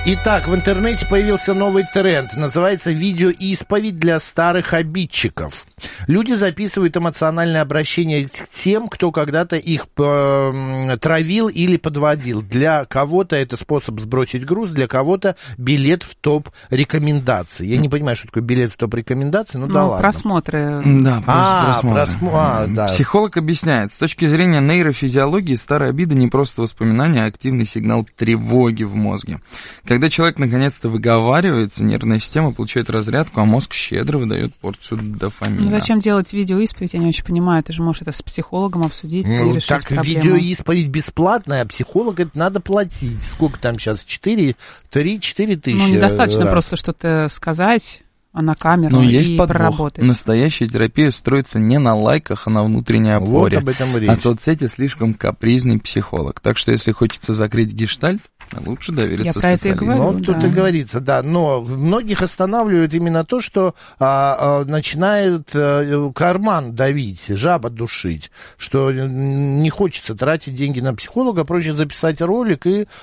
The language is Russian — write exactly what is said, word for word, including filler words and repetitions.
Итак, в интернете появился новый тренд. Называется «Видеоисповедь для старых обидчиков». Люди записывают эмоциональное обращение к тем, кто когда-то их э, травил или подводил. Для кого-то это способ сбросить груз, для кого-то билет в топ рекомендаций. Я не понимаю, что такое билет в топ рекомендаций, ну, ну да ладно. Просмотры. Да, а, просмотры. Просмо... А, да. Психолог объясняет, с точки зрения нейрофизиологии, старая обида не просто воспоминание, а активный сигнал тревоги в мозге. Когда человек наконец-то выговаривается, нервная система получает разрядку, а мозг щедро выдает порцию дофамина. Ну, зачем делать видеоисповедь, я не очень понимаю. Ты же можешь это с психологом обсудить ну, и решить так, проблему. Видеоисповедь бесплатная, а психолог это надо платить. Сколько там сейчас? четыре, три-четыре тысячи. Ну, недостаточно раз. Просто что-то сказать на камеру Но и есть подвох. проработать. Настоящая терапия строится не на лайках, а на внутренней опоре. Вот об этом речь. А соцсети слишком капризный психолог. Так что если хочется закрыть гештальт, лучше довериться Я специалисту. Говорю, ну, тут да. и говорится, да. Но многих останавливает именно то, что а, а, начинает а, карман давить, жаба душить, что не хочется тратить деньги на психолога, проще записать ролик и